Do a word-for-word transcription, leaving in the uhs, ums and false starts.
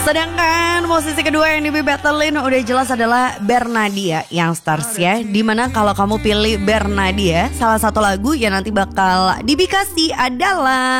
Sedangkan posisi kedua yang di battlein udah jelas adalah Bernadia yang stars ya. Dimana kalau kamu pilih Bernadia, salah satu lagu yang nanti bakal dibikasi adalah